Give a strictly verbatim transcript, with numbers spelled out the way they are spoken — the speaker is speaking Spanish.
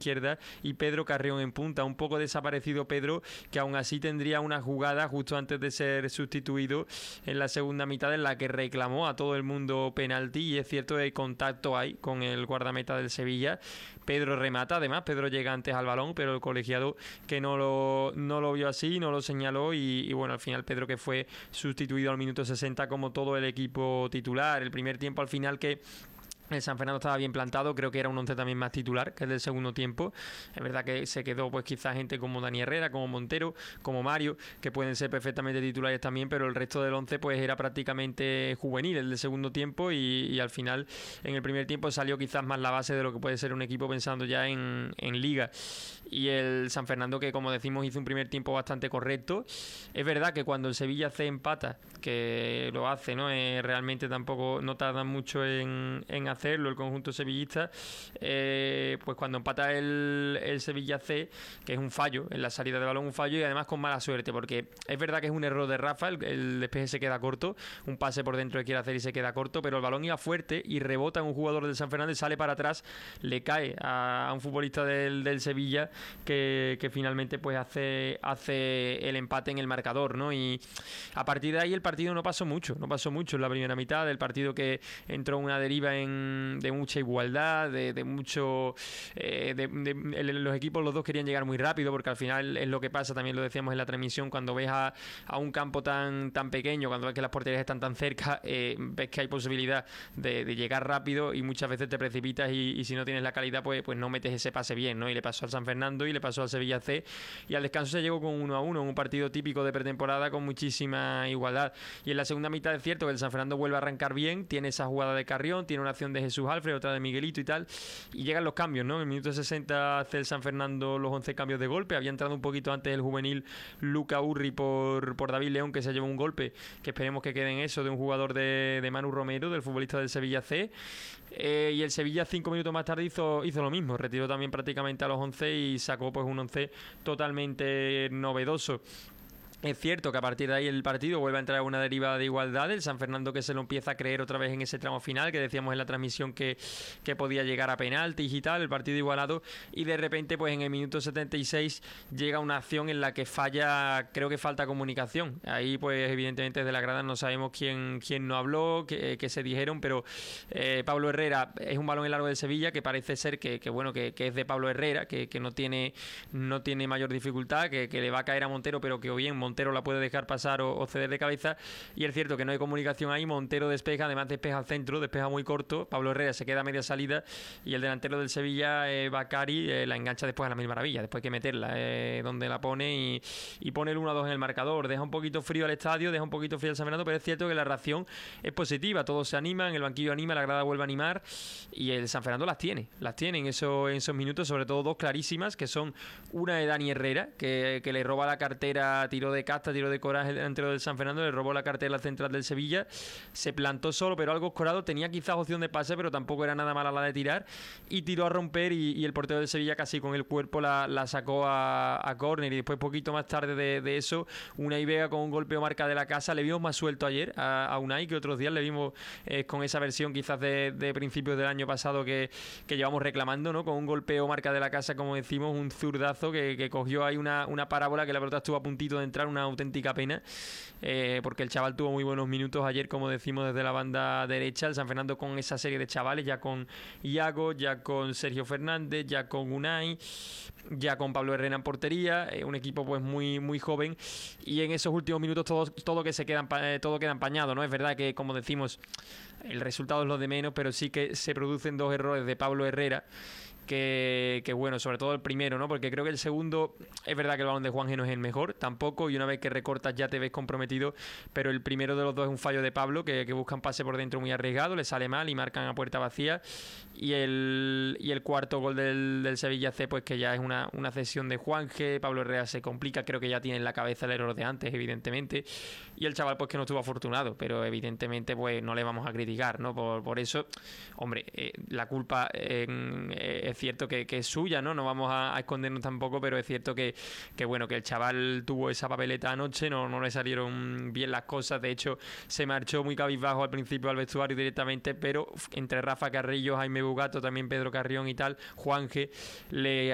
izquierda y Pedro Carrión en punta. Un poco desaparecido Pedro, que aún así tendría una jugada justo antes de ser sustituido en la segunda mitad en la que reclamó a todo el mundo penalti, y es cierto que contacto hay con el guardameta del Sevilla. Pedro remata, además Pedro llega antes al balón, pero el colegiado que no lo, no lo vio así, no lo señaló, y, y bueno, al final Pedro, que fue sustituido al minuto sesenta como todo el equipo titular. El primer tiempo al final, que el San Fernando estaba bien plantado, creo que era un once también más titular que el del segundo tiempo. Es verdad que se quedó pues quizás gente como Dani Herrera, como Montero, como Mario, que pueden ser perfectamente titulares también, pero el resto del once pues era prácticamente juvenil el del segundo tiempo, y, y al final en el primer tiempo salió quizás más la base de lo que puede ser un equipo pensando ya en, en Liga. Y el San Fernando, que como decimos hizo un primer tiempo bastante correcto. Es verdad que cuando el Sevilla C empata, que lo hace, ¿no? Eh, realmente tampoco no tardan mucho en, en hacerlo el conjunto sevillista, eh, pues cuando empata el, el Sevilla C, que es un fallo en la salida de balón, un fallo, y además con mala suerte, porque es verdad que es un error de Rafa, el, el despeje se queda corto, un pase por dentro que quiere hacer y se queda corto, pero el balón iba fuerte y rebota en un jugador del San Fernando y sale para atrás, le cae a, a un futbolista del, del Sevilla, que, que finalmente pues hace, hace el empate en el marcador, ¿no? Y a partir de ahí el partido no pasó mucho, no pasó mucho en la primera mitad del partido, que entró una deriva en, de mucha igualdad, de, de mucho eh, de, de, el, los equipos los dos querían llegar muy rápido, porque al final es lo que pasa, también lo decíamos en la transmisión, cuando ves a, a un campo tan, tan pequeño, cuando ves que las porterías están tan cerca, eh, ves que hay posibilidad de, de llegar rápido, y muchas veces te precipitas y, y si no tienes la calidad pues, pues no metes ese pase bien, ¿no? Y le pasó al San Fernando y le pasó al Sevilla C, y al descanso se llegó con uno a uno, un partido típico de pretemporada con muchísima igualdad. Y en la segunda mitad es cierto que el San Fernando vuelve a arrancar bien, tiene esa jugada de Carrión, tiene una acción de Jesús Alfred, otra de Miguelito y tal, y llegan los cambios, ¿no? En el minuto sesenta hace el San Fernando los once cambios de golpe. Había entrado un poquito antes el juvenil Luca Urri por, por David León, que se llevó un golpe, que esperemos que quede en eso, de un jugador de, de Manu Romero, del futbolista del Sevilla C. Eh, y el Sevilla cinco minutos más tarde hizo, hizo lo mismo, retiró también prácticamente a los once y sacó pues un once totalmente novedoso. Es cierto que a partir de ahí el partido vuelve a entrar a una deriva de igualdad. El San Fernando, que se lo empieza a creer otra vez en ese tramo final, que decíamos en la transmisión que, que podía llegar a penaltis y tal, el partido igualado, y de repente pues en el minuto setenta y seis llega una acción en la que falla, creo que falta comunicación. Ahí pues evidentemente desde la grada no sabemos quién, quién no habló, qué, qué se dijeron, pero eh, Pablo Herrera, es un balón en largo del Sevilla que parece ser que, que bueno que, que es de Pablo Herrera, que, que no tiene no tiene mayor dificultad, que, que le va a caer a Montero, pero que o bien Montero Montero la puede dejar pasar o, o ceder de cabeza, y es cierto que no hay comunicación ahí. Montero despeja, además despeja al centro, despeja muy corto, Pablo Herrera se queda a media salida, y el delantero del Sevilla, eh, Bakary, eh, la engancha después a la mil maravillas, después hay que meterla eh, donde la pone, y, y pone el uno a dos en el marcador. Deja un poquito frío al estadio, deja un poquito frío al San Fernando, pero es cierto que la reacción es positiva, todos se animan, el banquillo anima, la grada vuelve a animar, y el San Fernando las tiene, las tiene en, eso, en esos minutos, sobre todo dos clarísimas, que son una de Dani Herrera, que, que le roba la cartera, tiró de casta, tiró de coraje el delantero del San Fernando, le robó la cartera central del Sevilla, se plantó solo, pero algo escorado, tenía quizás opción de pase, pero tampoco era nada mala la de tirar, y tiró a romper, y, y el portero del Sevilla casi con el cuerpo la, la sacó a, a córner. Y después, poquito más tarde de, de eso, Unai Vega con un golpeo marca de la casa. Le vimos más suelto ayer a, a Unai que otros días, le vimos eh, con esa versión quizás de, de principios del año pasado que, que llevamos reclamando, ¿no? Con un golpeo marca de la casa, como decimos, un zurdazo que, que cogió ahí una, una parábola, que la pelota estuvo a puntito de entrar, una auténtica pena, eh, porque el chaval tuvo muy buenos minutos ayer, como decimos, desde la banda derecha. El San Fernando con esa serie de chavales, ya con Iago, ya con Sergio Fernández, ya con Unai, ya con Pablo Herrera en portería, eh, un equipo pues muy muy joven, y en esos últimos minutos todo, todo que se queda eh, todo queda empañado, ¿no? Es verdad que, como decimos, el resultado es lo de menos, pero sí que se producen dos errores de Pablo Herrera, que, que bueno, sobre todo el primero, ¿no? Porque creo que el segundo, es verdad que el balón de Juanje no es el mejor tampoco, y una vez que recortas ya te ves comprometido, pero el primero de los dos es un fallo de Pablo, que, que busca un pase por dentro muy arriesgado, le sale mal y marcan a puerta vacía. Y el, y el cuarto gol del, del Sevilla C, pues que ya es una, una cesión de Juanje. Pablo Herrera se complica, creo que ya tiene en la cabeza el error de antes, evidentemente, y el chaval pues que no estuvo afortunado, pero evidentemente pues no le vamos a criticar, ¿no? Por, por eso, hombre, eh, la culpa eh, eh, es cierto que, que es suya, ¿no? No vamos a, a escondernos tampoco, pero es cierto que, que bueno, que el chaval tuvo esa papeleta anoche, no, no le salieron bien las cosas. De hecho, se marchó muy cabizbajo al principio al vestuario directamente, pero entre Rafa Carrillo, Jaime Bugato, también Pedro Carrión y tal, Juanje le